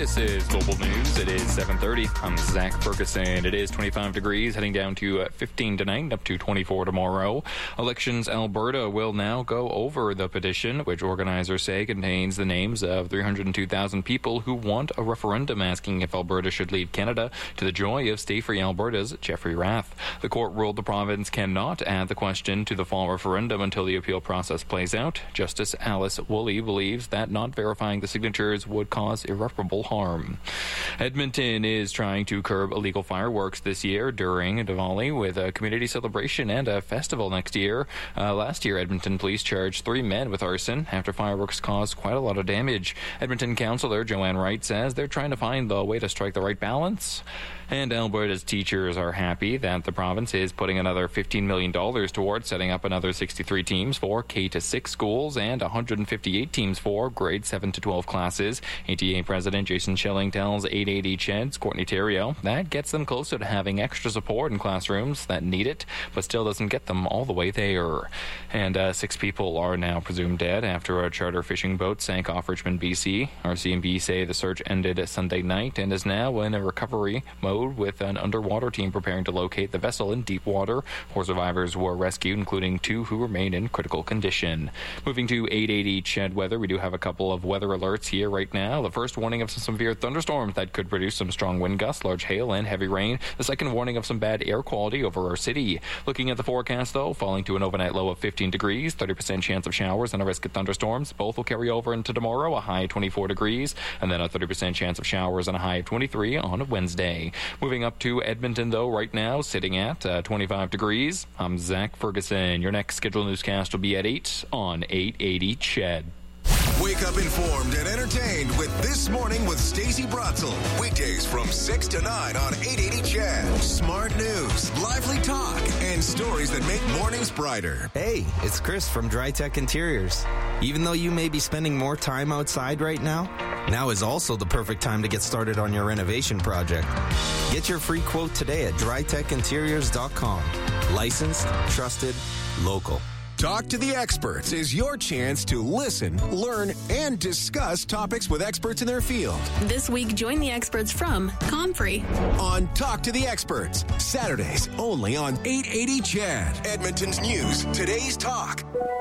This is Global News. It is 7:30. I'm Zach Ferguson. It is 25 degrees, heading down to 15 tonight, up to 24 tomorrow. Elections Alberta will now go over the petition, which organizers say contains the names of 302,000 people who want a referendum asking if Alberta should leave Canada, to the joy of Stay Free Alberta's Jeffrey Rath. The court ruled the province cannot add the question to the fall referendum until the appeal process plays out. Justice Alice Woolley believes that not verifying the signatures would cause irreparable harm. Edmonton is trying to curb illegal fireworks this year during Diwali with a community celebration and a festival next year. Last year, Edmonton police charged 3 men with arson after fireworks caused quite a lot of damage. Edmonton councillor Joanne Wright says they're trying to find the way to strike the right balance. And Alberta's teachers are happy that the province is putting another $15 million towards setting up another 63 teams for K-6 schools and 158 teams for grade 7 to 12 classes. ATA President Jason Schilling tells 880 CHED's Courtney Theriault that gets them closer to having extra support in classrooms that need it, but still doesn't get them all the way there. And 6 people are now presumed dead after a charter fishing boat sank off Richmond, BC. RCMP say the search ended Sunday night and is now in a recovery mode with an underwater team preparing to locate the vessel in deep water. 4 survivors were rescued, including 2 who remain in critical condition. Moving to 880 CHED weather, we do have a couple of weather alerts here right now. The first warning of some severe thunderstorms that could produce some strong wind gusts, large hail, and heavy rain. The second warning of some bad air quality over our city. Looking at the forecast, though, falling to an overnight low of 15 degrees, 30% chance of showers and a risk of thunderstorms. Both will carry over into tomorrow, a high of 24 degrees, and then a 30% chance of showers and a high of 23 on Wednesday. Moving up to Edmonton, though, right now, sitting at 25 degrees. I'm Zach Ferguson. Your next scheduled newscast will be at 8 on 880 CHED. Wake up informed and entertained with This Morning with Stacey Bratzel. Weekdays from 6 to 9 on 880 CHED. Smart news, lively talk, and stories that make mornings brighter. Hey, it's Chris from DryTech Interiors. Even though you may be spending more time outside right now is also the perfect time to get started on your renovation project. Get your free quote today at drytechinteriors.com. Licensed, trusted, local. Talk to the Experts is your chance to listen, learn, and discuss topics with experts in their field. This week, join the experts from Comfrey on Talk to the Experts, Saturdays only on 880 CHED. Edmonton's News, Today's Talk.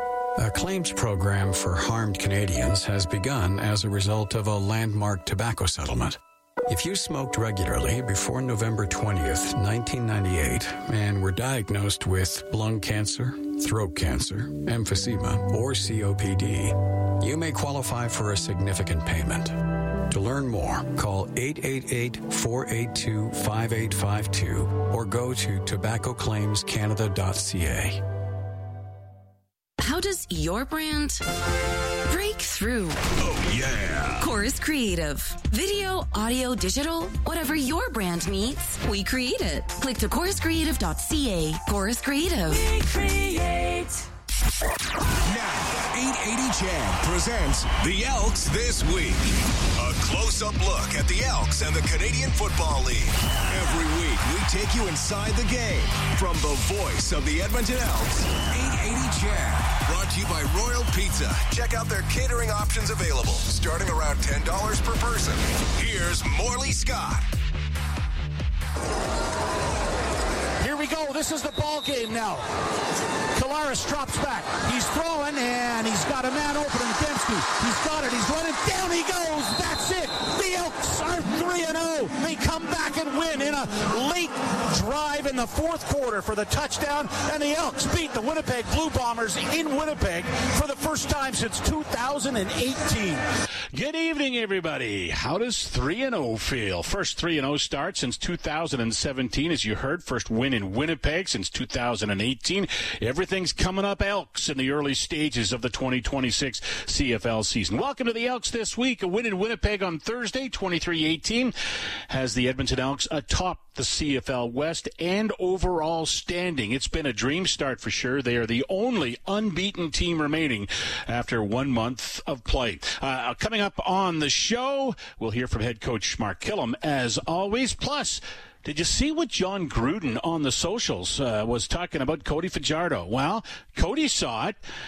A claims program for harmed Canadians has begun as a result of a landmark tobacco settlement. If you smoked regularly before November 20th, 1998, and were diagnosed with lung cancer, throat cancer, emphysema, or COPD, you may qualify for a significant payment. To learn more, call 888-482-5852 or go to tobaccoclaimscanada.ca. How does your brand break through? Oh, yeah. Chorus Creative. Video, audio, digital, whatever your brand needs, we create it. Click to choruscreative.ca. Chorus Creative. We create. Now, 880 CHED presents The Elks This Week. A close-up look at the Elks and the Canadian Football League. Every week, we take you inside the game. From the voice of the Edmonton Elks, 880 CHED. Brought to you by Royal Pizza. Check out their catering options available, starting around $10 per person. Here's Morley Scott. Here we go. This is the ball game now. Kolaris drops back. He's throwing, and he's got a man open in Dembski. He's got it. He's running. Down he goes. That's it. The Elks are 3-0. They come back and win in a late drive in the fourth quarter for the touchdown, and the Elks beat the Winnipeg Blue Bombers in Winnipeg for the first time since 2018. Good evening, everybody. How does 3-0 feel? First 3-0 start since 2017, as you heard. First win in Winnipeg since 2018. Everything's coming up Elks in the early stages of the 2026 CFL season. Welcome to the Elks this week. A win in Winnipeg on Thursday, 23-18, has the Edmonton Elks atop the CFL West and overall standing. It's been a dream start for sure. They are the only unbeaten team remaining after 1 month of play. Coming up on the show, we'll hear from head coach Mark Killam as always. Plus, did you see what John Gruden on the socials was talking about Cody Fajardo? Well, Cody saw it,